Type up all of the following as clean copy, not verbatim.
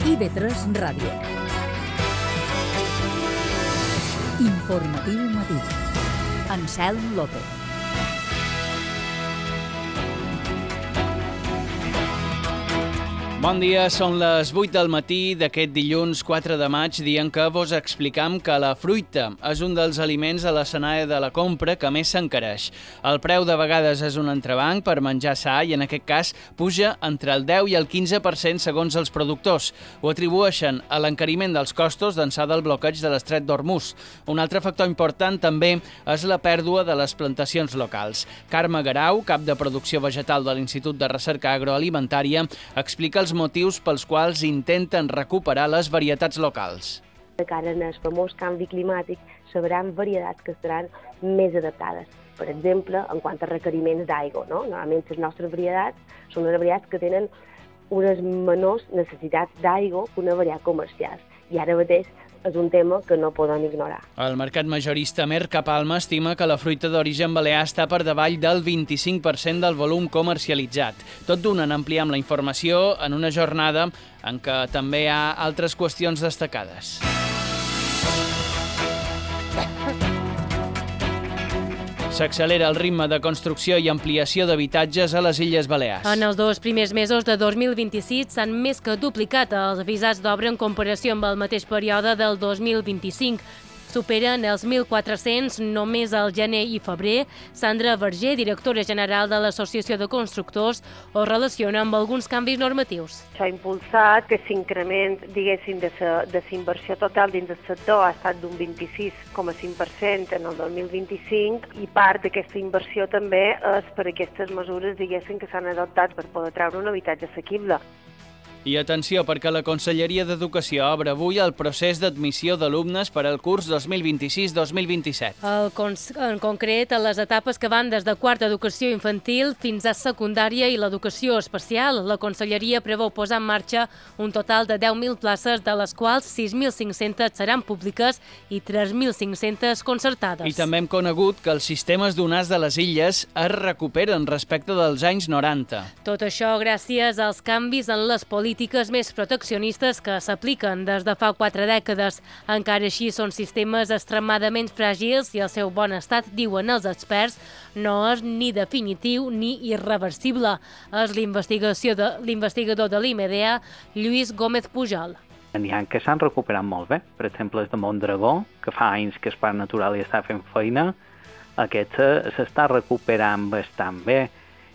IB3 Ràdio. Informatiu matí. Anselm López. Bon dia, són les 8 del matí d'aquest dilluns 4 de maig, dia en què vos explicam que la fruita és un dels aliments a l'escenari de la compra que més s'encareix. El preu de vegades és un entrebanc per menjar sa i en aquest cas puja entre el 10 i el 15% segons els productors. Ho atribueixen a l'encariment dels costos d'ençà del bloqueig de l'estret d'Hormuz. Un altre factor important també és la pèrdua de les plantacions locals. Carme Garau, cap de producció vegetal de l'Institut de Recerca Agroalimentària, explica els motius pels quals intenten recuperar les varietats locals. De cara al famós canvi climàtic, sabran varietats que estaran més adaptades. Per exemple, en quant a requeriments d'aigua, no? Normalment les nostres varietats són unes varietats que tenen unes menors necessitats d'aigua que una varietat comercial. I ara mateix és un tema que no podem ignorar. El mercat majorista Mercapalma estima que la fruita d'origen balear està per davall del 25% del volum comercialitzat. Tot d'una n'ampliem la informació en una jornada en què també hi ha altres qüestions destacades. S'accelera el ritme de construcció i ampliació d'habitatges a les Illes Balears. En els 2 primers mesos de 2026 s'han més que duplicat els avisats d'obra en comparació amb el mateix període del 2025. Superen els 1.400 només al gener i febrer. Sandra Verger, directora general de l'Associació de Constructors, ho relaciona amb alguns canvis normatius. Això ha impulsat que l'increment, diguéssim, de la inversió total dins del sector ha estat d'un 26,5% en el 2025 i part d'aquesta inversió també és per aquestes mesures, diguéssim, que s'han adoptat per poder treure un habitatge assequible. I atenció, perquè la Conselleria d'Educació obre avui el procés d'admissió d'alumnes per al curs 2026-2027. En concret, a les etapes que van des de quarta educació infantil fins a secundària i l'educació especial, la Conselleria preveu posar en marxa un total de 10.000 places, de les quals 6.500 seran públiques i 3.500 concertades. I també hem conegut que els sistemes donats de les illes es recuperen respecte dels anys 90. Tot això gràcies als canvis en les polítiques més proteccionistes que s'apliquen des de fa 4 dècades. Encara així són sistemes extremadament fràgils i el seu bon estat, diuen els experts, no és ni definitiu ni irreversible. És l'investigador de l'IMEDEA, Lluís Gómez Pujol. N'hi ha que s'han recuperat molt bé. Per exemple, el de Mondragó, que fa anys que el Parc Natural hi està fent feina, aquest s'està recuperant bastant bé.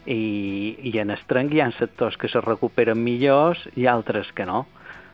I en el tronc hi ha sectors que se recuperen millors i altres que no.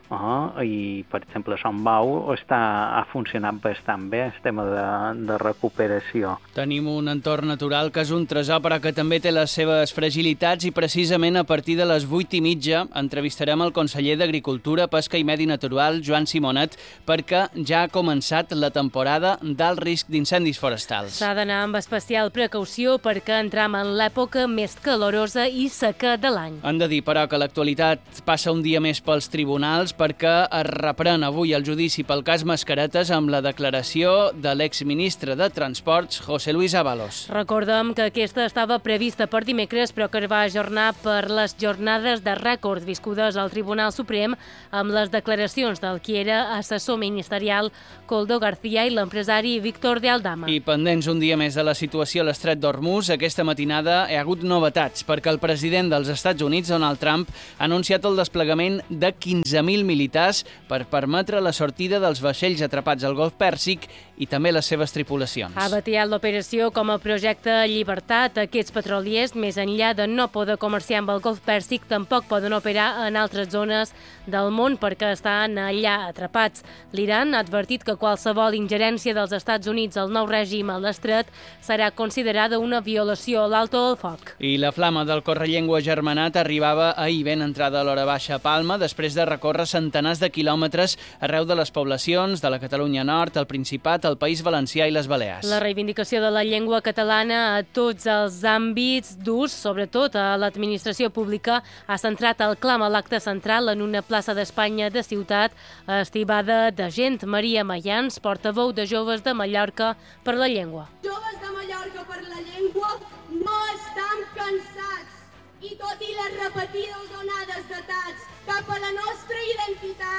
I, per exemple, Sant Bau ha funcionat bastant bé el tema de recuperació. Tenim un entorn natural que és un tresor, però que també té les seves fragilitats i precisament a partir de les 8:30 entrevistarem el conseller d'Agricultura, Pesca i Medi Natural, Joan Simonet, perquè ja ha començat la temporada d'alt risc d'incendis forestals. S'ha d'anar amb especial precaució perquè entram en l'època més calorosa i seca de l'any. Hem de dir, però, que l'actualitat passa un dia més pels tribunals perquè es reprèn avui el judici pel cas Mascaretes amb la declaració de l'exministre de Transports, José Luis Ábalos. Recordem que aquesta estava prevista per dimecres, però que es va ajornar per les jornades de rècord viscudes al Tribunal Suprem amb les declaracions del qui era assessor ministerial Koldo García i l'empresari Víctor de Aldama. I pendents un dia més de la situació a l'estret d'Hormuz, aquesta matinada hi ha hagut novetats perquè el president dels Estats Units, Donald Trump, ha anunciat el desplegament de 15.000 militars per permetre la sortida dels vaixells atrapats al Golf Pèrsic i també les seves tripulacions. Ha batiat l'operació com a projecte Llibertat. Aquests petroliers, més enllà de no poder comerciar amb el Golf Pèrsic, tampoc poden operar en altres zones del món perquè estan allà atrapats. L'Iran ha advertit que qualsevol ingerència dels Estats Units al nou règim a l'estret serà considerada una violació a l'alto del foc. I la flama del Correllengua Germanat arribava ahir ben entrada a l'hora baixa a Palma després de recórrer centenars de quilòmetres arreu de les poblacions de la Catalunya Nord, el Principat, el País Valencià i les Balears. La reivindicació de la llengua catalana a tots els àmbits d'ús, sobretot a l'administració pública, ha centrat el clam a l'acte central en una plaça d'Espanya de Ciutat, estibada de gent. Maria Mayans, portaveu de Joves de Mallorca per la Llengua. Joves de Mallorca per la Llengua no estan cansats i tot i les repetides onades d'atacs cap a la nostra identitat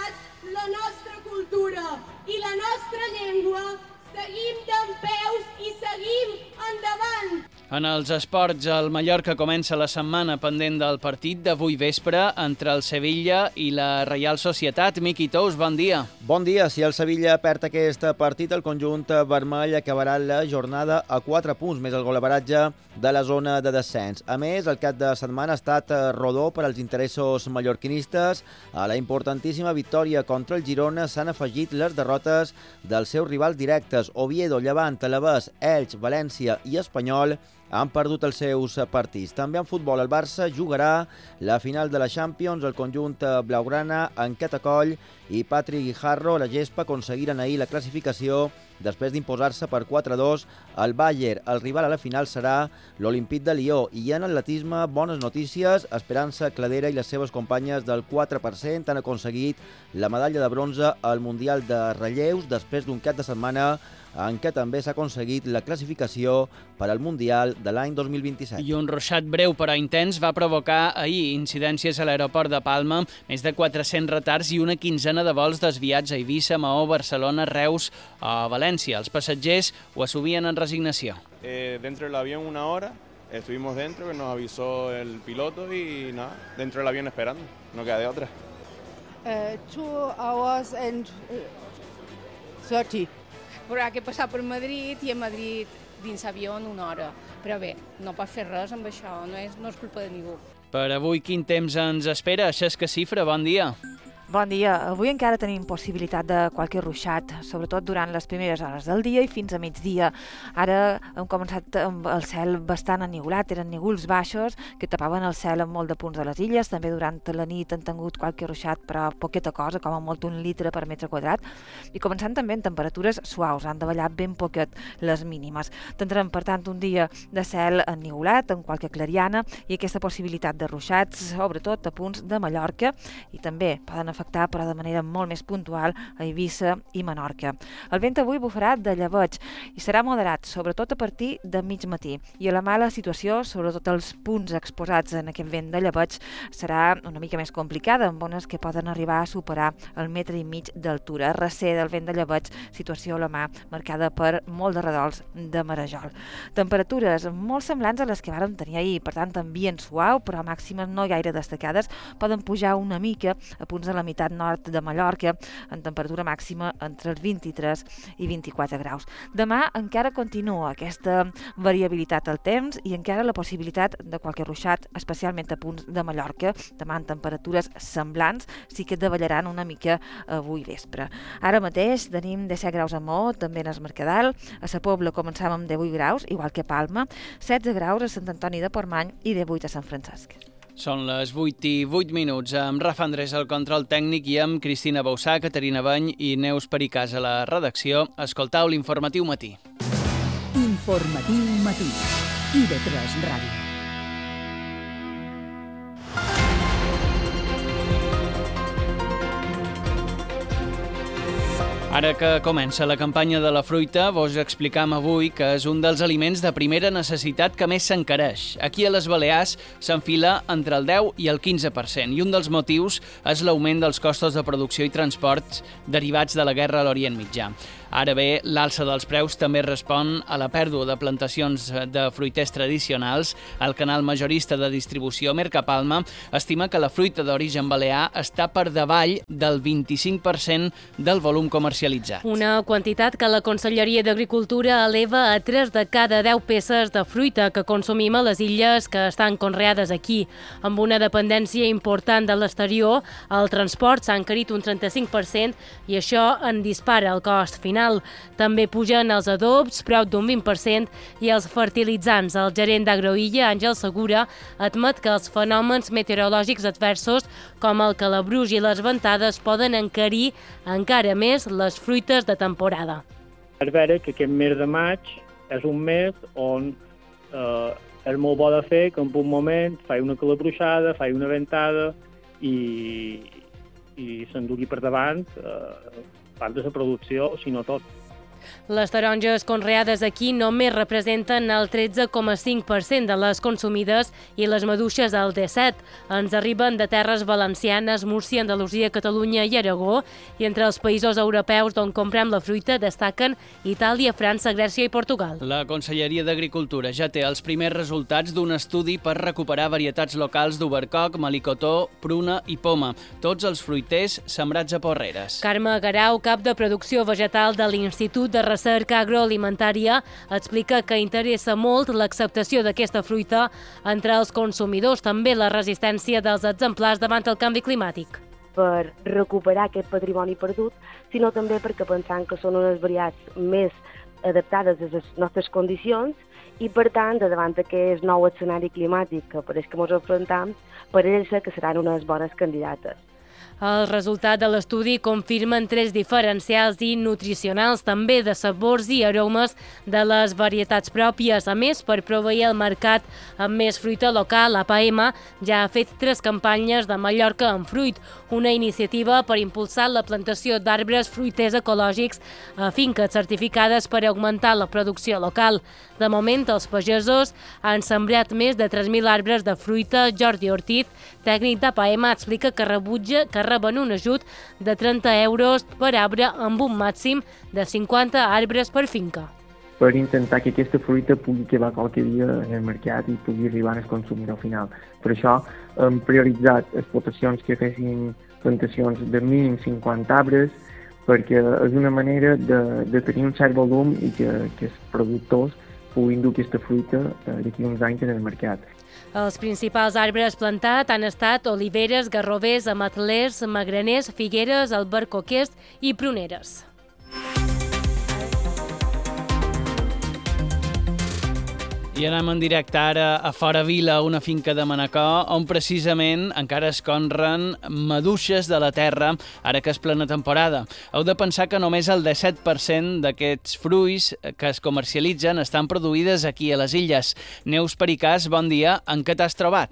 En els esports, el Mallorca comença la setmana pendent del partit d'avui vespre entre el Sevilla i la Reial Societat. Miqui Tous, bon dia. Bon dia. Si el Sevilla perd aquest partit, el conjunt vermell acabarà la jornada a 4 punts, més el golaveratge de la zona de descens. A més, el cap de setmana ha estat rodó per als interessos mallorquinistes. A la importantíssima victòria contra el Girona s'han afegit les derrotes dels seus rivals directes. Oviedo, Llevant, Alavés, Elx, València i Espanyol han perdut els seus partits. També en futbol, el Barça jugarà la final de la Champions. El conjunt blaugrana, Enqueta Coll i Patrick Guijarro, la gespa, aconseguiren ahir la classificació després d'imposar-se per 4-2 al Bayern. El rival a la final serà l'Olímpic de Lió. I en atletisme, bones notícies. Esperança Cladera i les seves companyes del 4% han aconseguit la medalla de bronze al Mundial de Relleus després d'un cap de setmana en què també s'ha aconseguit la classificació per al Mundial de l'any 2027. I un ruixat breu però intens va provocar ahir incidències a l'aeroport de Palma, més de 400 retards i una quinzena de vols desviats a Eivissa, Maó, Barcelona, Reus o València. Els passatgers ho assumien en resignació. Dentro del avión 1 hora, estuvimos dentro, que nos avisó el piloto y nada, dentro del avión esperando, no queda de otra. 2 hours and 30. Haurà que passar per Madrid i a Madrid dins avió en 1 hora. Però bé, no pot fer res amb això, no és culpa de ningú. Per avui quin temps ens espera? Xesca Cifra, bon dia. Bon dia. Avui encara tenim possibilitat de qualque ruixat, sobretot durant les primeres hores del dia i fins a migdia. Ara hem començat amb el cel bastant ennigolat, eren nígols baixos que tapaven el cel en molt de punts de les illes. També durant la nit han tingut qualque ruixat, però poqueta cosa, com a molt 1 litre per metre quadrat. I començant també en temperatures suaus, han de ballar ben poquet les mínimes. Tindrem, per tant, un dia de cel ennigolat, amb qualque clariana, i aquesta possibilitat de ruixats, sobretot a punts de Mallorca, i també poden afectar, però de manera molt més puntual, a Eivissa i Menorca. El vent avui bufarà de llebeig i serà moderat, sobretot a partir de mig matí. I a la mala situació, sobretot els punts exposats en aquest vent de llebeig, serà una mica més complicada, amb ones que poden arribar a superar el 1,5 metres d'altura. Recer del vent de llebeig, situació a la mà marcada per molt de redols de marejol. Temperatures molt semblants a les que vàrem tenir ahir, per tant, ambient suau, però màximes no gaire destacades, poden pujar una mica a punts de la meitat nord de Mallorca, en temperatura màxima entre els 23 i 24 graus. Demà encara continua aquesta variabilitat al temps i encara la possibilitat de qualque ruixat, especialment a punts de Mallorca. Demà en temperatures semblants sí que davallaran una mica avui vespre. Ara mateix tenim 17 graus a Maó, també en el Mercadal. A Sa Pobla començàvem amb 18 graus, igual que a Palma, 16 graus a Sant Antoni de Portmany i 18 a Sant Francesc. Són les 8:08, amb Rafa Andrés al control tècnic i amb Cristina Bausà, Caterina Bany i Neus Pericàs a la redacció. Escoltau l'Informatiu Matí. Informatiu Matí. IB3 Ràdio. Ara que comença la campanya de la fruita, vos explicam avui que és un dels aliments de primera necessitat que més s'encareix. Aquí a les Balears s'enfila entre el 10 i el 15%, i un dels motius és l'augment dels costos de producció i transport derivats de la guerra a l'Orient Mitjà. Ara bé, l'alça dels preus també respon a la pèrdua de plantacions de fruiters tradicionals. El canal majorista de distribució Mercapalma estima que la fruita d'origen balear està per davall del 25% del volum comercialitzat. Una quantitat que la Conselleria d'Agricultura eleva a 3 de cada 10 peces de fruita que consumim a les illes que estan conreades aquí. Amb una dependència important de l'exterior, el transport s'ha encarit un 35% i això en dispara el cost final. També pugen els adobs, prop d'un 20%, i els fertilitzants. El gerent d'Agroilla, Àngel Segura, admet que els fenòmens meteorològics adversos, com el calabruix i les ventades, poden encarir encara més les fruites de temporada. És vera que aquest mes de maig és un mes on és molt bo de fer que en un moment fa una calabruixada, fa una ventada i s'endugui per davant part de la producció, si no tot. Les taronges conreades aquí només representen el 13,5% de les consumides i les maduixes el 17%. Ens arriben de terres valencianes, Múrcia, Andalusia, Catalunya i Aragó, i entre els països europeus d'on comprem la fruita destaquen Itàlia, França, Grècia i Portugal. La Conselleria d'Agricultura ja té els primers resultats d'un estudi per recuperar varietats locals d'obercoc, melicotó, pruna i poma, tots els fruiters sembrats a Porreres. Carme Garau, cap de producció vegetal de l'Institut de Recerca Agroalimentària, explica que interessa molt l'acceptació d'aquesta fruita entre els consumidors, també la resistència dels exemplars davant el canvi climàtic. Per recuperar aquest patrimoni perdut, sinó també perquè pensam que són unes varietats més adaptades a les nostres condicions i, per tant, davant d'aquest nou escenari climàtic que pareix que ens enfrontem, pareix que seran unes bones candidates. El resultat de l'estudi confirmen trets diferencials i nutricionals, també de sabors i aromes de les varietats pròpies. A més, per proveir el mercat amb més fruita local, APM ja ha fet 3 campanyes de Mallorca en fruit, una iniciativa per impulsar la plantació d'arbres fruiters ecològics a finques certificades per augmentar la producció local. De moment, els pagesos han sembrat més de 3.000 arbres de fruita. Jordi Ortiz, tècnic d'APM, explica que reben un ajut de 30 euros per arbre amb un màxim de 50 arbres per finca. Per intentar que aquesta fruita pugui quedar qualque dia en el mercat i pugui arribar al consumidor final. Per això hem prioritzat explotacions que fessin plantacions de mínim 50 arbres, perquè és una manera de tenir un cert volum i que els productors puguin dur aquesta fruita d'aquí uns anys en el mercat. Els principals arbres plantats han estat oliveres, garrovers, ametlers, magraners, figueres, albercoquers i pruneres. I anem en directe ara a Fora Vila, una finca de Manacor, on precisament encara es conren maduixes de la terra, ara que és plena temporada. Heu de pensar que només el 17% d'aquests fruits que es comercialitzen estan produïdes aquí a les illes. Neus Pericàs, bon dia. En què t'has trobat?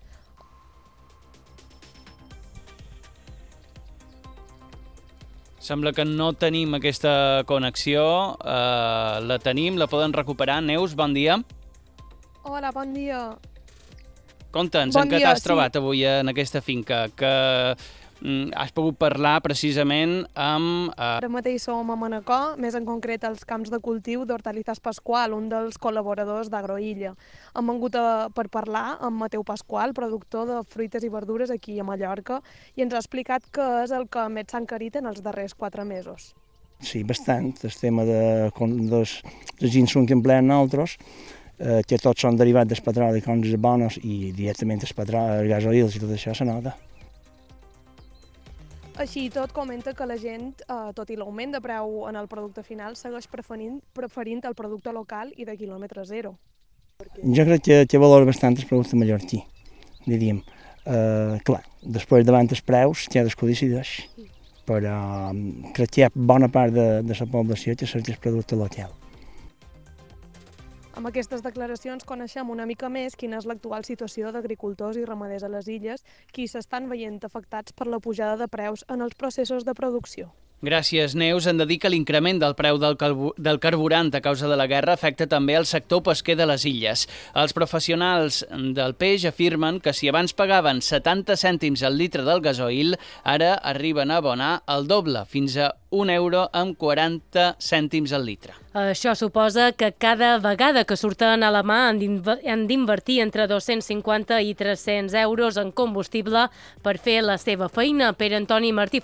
Sembla que no tenim aquesta connexió. La tenim, la poden recuperar. Neus, bon dia. Hola, bon dia. Conta'ns, en què t'has trobat avui en aquesta finca? Que has pogut parlar precisament amb... Ara mateix som a Manacor, més en concret als camps de cultiu d'Hortalizas Pascual, un dels col·laboradors d'Agroilla. Hem vengut per parlar amb Mateu Pascual, productor de fruites i verdures aquí a Mallorca, i ens ha explicat què és el que més s'ha encarit en els darrers 4 mesos. Sí, bastant. El tema dels insums que empleen nosaltres, que tots són derivats del petroli, com els abonos i directament el petroli, el gasoil i tot això se nota. Així tot, comenta que la gent, tot i l'augment de preu en el producte final, segueix preferint el producte local i de quilòmetre zero. Jo crec que valora bastant el producte mallorquí, diríem. Clar, després davant els preus, cadascú decideix, però crec que hi ha bona part de la població que cerca el producte local. Amb aquestes declaracions coneixem una mica més quina és l'actual situació d'agricultors i ramaders a les illes, qui s'estan veient afectats per la pujada de preus en els processos de producció. Gràcies, Neus. Hem de dir que l'increment del preu del carburant a causa de la guerra afecta també el sector pesquer de les illes. Els professionals del peix afirmen que si abans pagaven 70 cèntims al litre del gasoil, ara arriben a abonar el doble, fins a 1 euro amb 40 cèntims al litre. Això suposa que cada vegada que surten a la mà han d'invertir entre 250 i 300 euros en combustible per fer la seva feina. Pere Antoni Martí